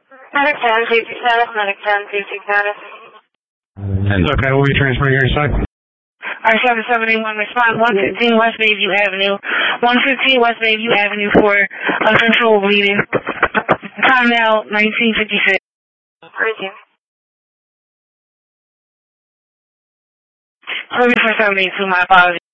Medic 10, safety status, Medic 10, safety status. Okay, we'll be transferring here inside. Alright, 7781, respond 115 West Bayview Avenue. 115 West Bayview Avenue for uncontrolled bleeding. Time now, 1956. Resume. 7472, my apologies.